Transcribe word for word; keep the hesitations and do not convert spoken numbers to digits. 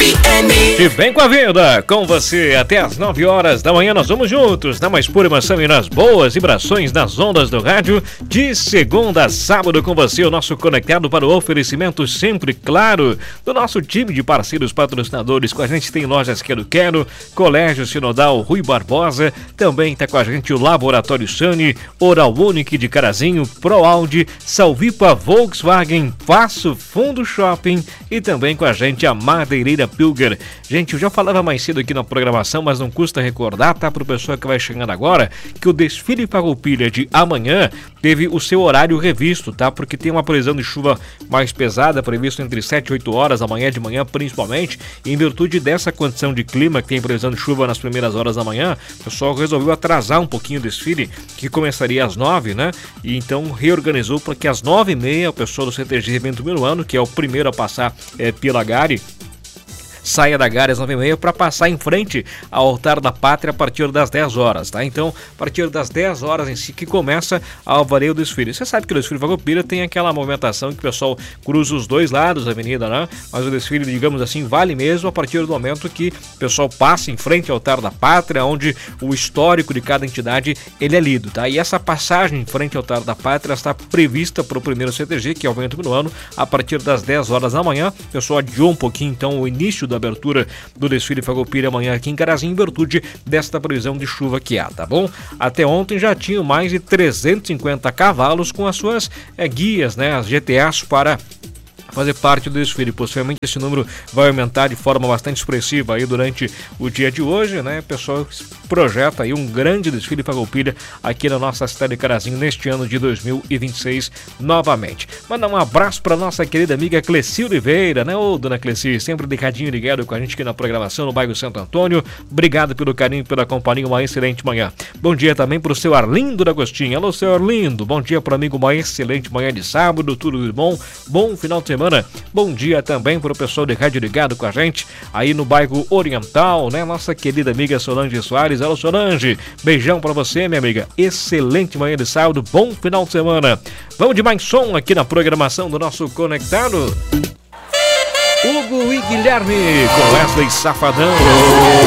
M. E vem com a vida, com você até as nove horas da manhã. Nós vamos juntos na mais pura emoção e nas boas vibrações nas ondas do rádio. De segunda a sábado com você, o nosso conectado para o oferecimento sempre claro do nosso time de parceiros patrocinadores. Com a gente tem Lojas Quero Quero, Colégio Sinodal Rui Barbosa, também está com a gente o Laboratório Sani, Oral Unique de Carazinho, ProAude, Salvipa Volkswagen, Passo Fundo Shopping e também com a gente a Madeireira Pilger. Gente, eu já falava mais cedo aqui na programação, mas não custa recordar, tá? Para o pessoal que vai chegando agora, que o desfile Farroupilha de amanhã teve o seu horário revisto, tá? Porque tem uma previsão de chuva mais pesada, previsto entre sete e oito horas, amanhã de manhã principalmente, e em virtude dessa condição de clima, que tem previsão de chuva nas primeiras horas da manhã, o pessoal resolveu atrasar um pouquinho o desfile, que começaria às nove, né? E então reorganizou para que às nove e meia o pessoal do C T G Evento Minuano, que é o primeiro a passar é, pela Gare, saia da Gare às nove e meia para passar em frente ao Altar da Pátria a partir das dez horas, tá? Então, a partir das dez horas em si que começa a alvareia o desfile. Você sabe que o desfile Farroupilha tem aquela movimentação que o pessoal cruza os dois lados da avenida, né? Mas o desfile, digamos assim, vale mesmo a partir do momento que o pessoal passa em frente ao Altar da Pátria, onde o histórico de cada entidade ele é lido, tá? E essa passagem em frente ao Altar da Pátria está prevista para o primeiro C T G, que é o evento minuano, a partir das dez horas da manhã. O pessoal adiou um pouquinho, então, o início da abertura do desfile Farroupilha amanhã aqui em Carazinho, em virtude desta previsão de chuva que há, tá bom? Até ontem já tinham mais de trezentos e cinquenta cavalos com as suas é, guias, né, as G T As para fazer parte do desfile. Possivelmente esse número vai aumentar de forma bastante expressiva aí durante o dia de hoje, né? O pessoal projeta aí um grande desfile Farroupilha aqui na nossa cidade de Carazinho neste ano de dois mil e vinte e seis novamente. Mandar um abraço para nossa querida amiga Cleci Oliveira, né? Ô, dona Cleci, sempre ligadinho ligado com a gente aqui na programação no bairro Santo Antônio. Obrigado pelo carinho, pela companhia, uma excelente manhã. Bom dia também para o seu Arlindo D'Agostinho. Alô, seu Arlindo, bom dia para o amigo, uma excelente manhã de sábado, tudo de bom, bom final de semana. Bom dia também para o pessoal de rádio ligado com a gente aí no bairro Oriental, né? Nossa querida amiga Solange Soares. Alô, Solange, beijão para você, minha amiga. Excelente manhã de sábado, bom final de semana. Vamos de mais som aqui na programação do nosso Conectado. Hugo e Guilherme com Wesley Safadão.